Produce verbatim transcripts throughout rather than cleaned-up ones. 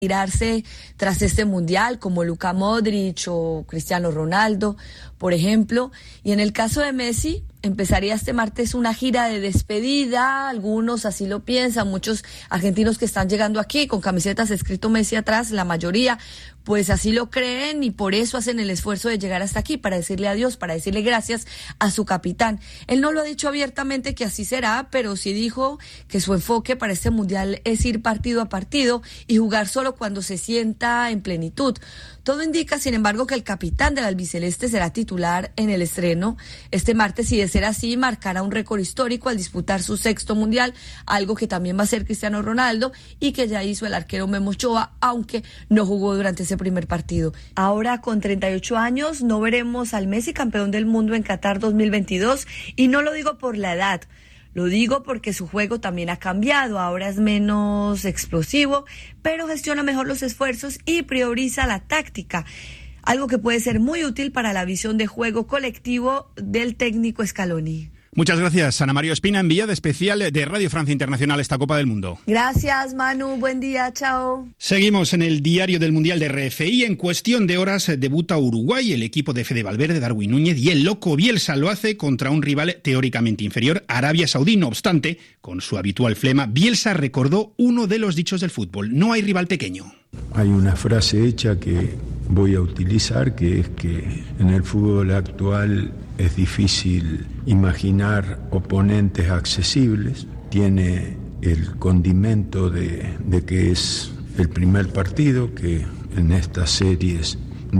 retirarse tras este mundial, como Luka Modric o Cristiano Ronaldo, por ejemplo. Y en el caso de Messi, empezaría este martes una gira de despedida, algunos así lo piensan, muchos argentinos que están llegando aquí con camisetas escrito Messi atrás, la mayoría pues así lo creen y por eso hacen el esfuerzo de llegar hasta aquí, para decirle adiós, para decirle gracias a su capitán. Él no lo ha dicho abiertamente que así será, pero sí dijo que su enfoque para este mundial es ir partido a partido y jugar solo cuando se sienta en plenitud. Todo indica, sin embargo, que el capitán del albiceleste será titular en el estreno este martes y de ser así marcará un récord histórico al disputar su sexto mundial, algo que también va a hacer Cristiano Ronaldo y que ya hizo el arquero Memo Ochoa, aunque no jugó durante ese primer partido. Ahora, con treinta y ocho años, no veremos al Messi campeón del mundo en Qatar dos mil veintidós, y no lo digo por la edad. Lo digo porque su juego también ha cambiado, ahora es menos explosivo, pero gestiona mejor los esfuerzos y prioriza la táctica, algo que puede ser muy útil para la visión de juego colectivo del técnico Scaloni. Muchas gracias, Ana María Espina, enviada especial de Radio Francia Internacional a esta Copa del Mundo. Gracias, Manu, buen día, chao. Seguimos en el diario del Mundial de R F I. En cuestión de horas debuta Uruguay, el equipo de Fede Valverde, Darwin Núñez y el loco Bielsa lo hace contra un rival teóricamente inferior, Arabia Saudí. No obstante, con su habitual flema, Bielsa recordó uno de los dichos del fútbol: no hay rival pequeño. Hay una frase hecha que voy a utilizar, que es que en el fútbol actual es difícil imaginar oponentes accesibles. Tiene el condimento de, de que es el primer partido, que en estas series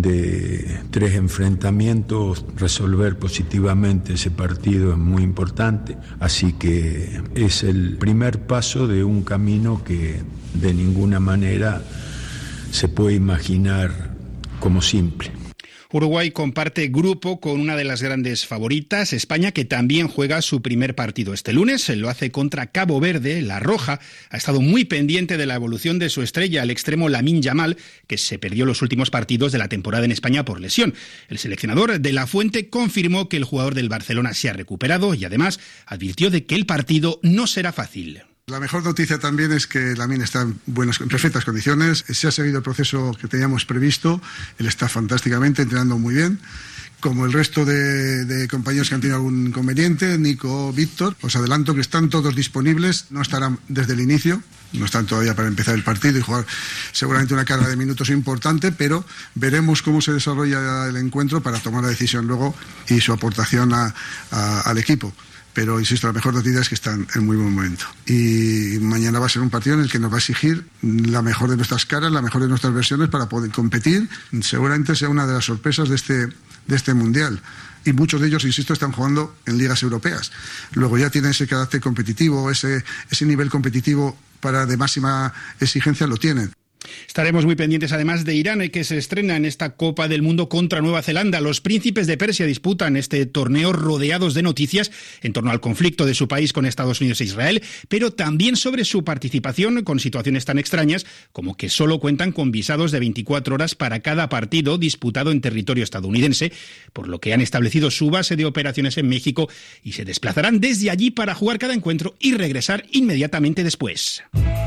de tres enfrentamientos resolver positivamente ese partido es muy importante, así que es el primer paso de un camino que de ninguna manera se puede imaginar como simple. Uruguay comparte grupo con una de las grandes favoritas, España, que también juega su primer partido este lunes. Lo hace contra Cabo Verde. La Roja ha estado muy pendiente de la evolución de su estrella, el extremo Lamine Yamal, que se perdió los últimos partidos de la temporada en España por lesión. El seleccionador de La Fuente confirmó que el jugador del Barcelona se ha recuperado y además advirtió de que el partido no será fácil. La mejor noticia también es que Lamine está en, buenas, en perfectas condiciones. Se ha seguido el proceso que teníamos previsto. Él está fantásticamente, entrenando muy bien. Como el resto de, de compañeros que han tenido algún inconveniente, Nico, Víctor, os adelanto que están todos disponibles. No estarán desde el inicio, no están todavía para empezar el partido y jugar seguramente una carga de minutos importante, pero veremos cómo se desarrolla el encuentro para tomar la decisión luego y su aportación a, a, al equipo. Pero, insisto, la mejor noticia es que están en muy buen momento. Y mañana va a ser un partido en el que nos va a exigir la mejor de nuestras caras, la mejor de nuestras versiones para poder competir. Seguramente sea una de las sorpresas de este, de este Mundial. Y muchos de ellos, insisto, están jugando en ligas europeas. Luego ya tienen ese carácter competitivo, ese, ese nivel competitivo para de máxima exigencia lo tienen. Estaremos muy pendientes además de Irán, que se estrena en esta Copa del Mundo contra Nueva Zelanda. Los príncipes de Persia disputan este torneo rodeados de noticias en torno al conflicto de su país con Estados Unidos e Israel, pero también sobre su participación con situaciones tan extrañas como que solo cuentan con visados de veinticuatro horas para cada partido disputado en territorio estadounidense, por lo que han establecido su base de operaciones en México y se desplazarán desde allí para jugar cada encuentro y regresar inmediatamente después.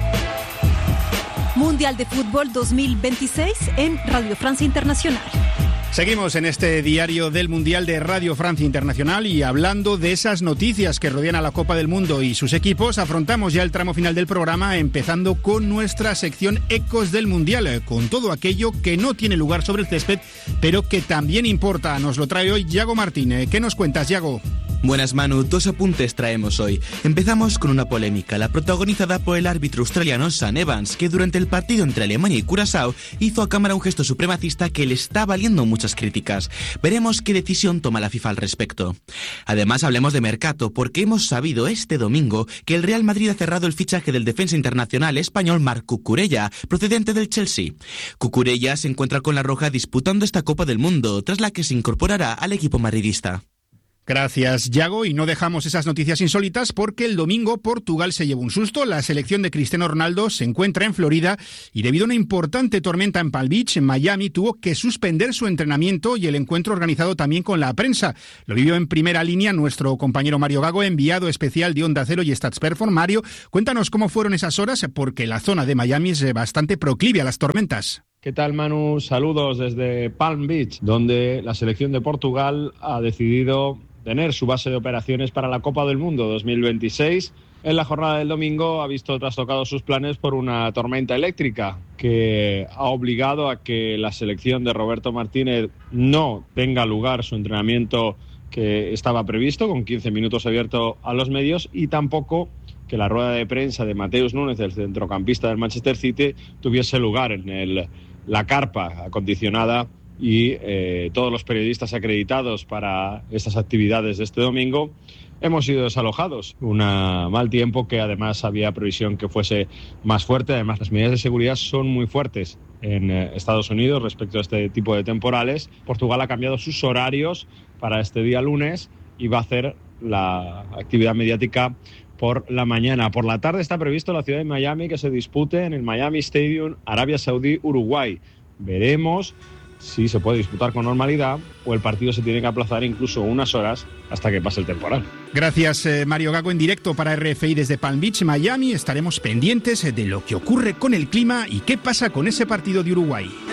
Mundial de Fútbol dos mil veintiséis en Radio Francia Internacional. Seguimos en este diario del Mundial de Radio Francia Internacional y hablando de esas noticias que rodean a la Copa del Mundo y sus equipos, afrontamos ya el tramo final del programa, empezando con nuestra sección Ecos del Mundial, con todo aquello que no tiene lugar sobre el césped, pero que también importa. Nos lo trae hoy Yago Martín. ¿Qué nos cuentas, Yago? Buenas, Manu, dos apuntes traemos hoy. Empezamos con una polémica, la protagonizada por el árbitro australiano Sam Evans, que durante el partido entre Alemania y Curazao hizo a cámara un gesto supremacista que le está valiendo muchas críticas. Veremos qué decisión toma la FIFA al respecto. Además, hablemos de mercado, porque hemos sabido este domingo que el Real Madrid ha cerrado el fichaje del defensa internacional español Marc Cucurella, procedente del Chelsea. Cucurella se encuentra con la Roja disputando esta Copa del Mundo, tras la que se incorporará al equipo madridista. Gracias, Yago. Y no dejamos esas noticias insólitas porque el domingo Portugal se llevó un susto. La selección de Cristiano Ronaldo se encuentra en Florida y debido a una importante tormenta en Palm Beach, en Miami, tuvo que suspender su entrenamiento y el encuentro organizado también con la prensa. Lo vivió en primera línea nuestro compañero Mario Gago, enviado especial de Onda Cero y StatsPerform. Mario, cuéntanos cómo fueron esas horas porque la zona de Miami es bastante proclive a las tormentas. ¿Qué tal, Manu? Saludos desde Palm Beach, donde la selección de Portugal ha decidido tener su base de operaciones para la Copa del Mundo dos mil veintiséis. En la jornada del domingo ha visto trastocados sus planes por una tormenta eléctrica que ha obligado a que la selección de Roberto Martínez no tenga lugar su entrenamiento que estaba previsto, con quince minutos abierto a los medios, y tampoco que la rueda de prensa de Mateus Núñez, el centrocampista del Manchester City, tuviese lugar en el, la carpa acondicionada y eh, todos los periodistas acreditados para estas actividades de este domingo hemos sido desalojados. Un mal tiempo que además había previsión que fuese más fuerte. Además, las medidas de seguridad son muy fuertes en eh, Estados Unidos respecto a este tipo de temporales. Portugal ha cambiado sus horarios para este día lunes y va a hacer la actividad mediática por la mañana. Por la tarde está previsto la ciudad de Miami que se dispute en el Miami Stadium, Arabia Saudí, Uruguay. Veremos si se puede disputar con normalidad o el partido se tiene que aplazar incluso unas horas hasta que pase el temporal. Gracias, eh, Mario Gago, en directo para R F I desde Palm Beach, Miami. Estaremos pendientes de lo que ocurre con el clima y qué pasa con ese partido de Uruguay.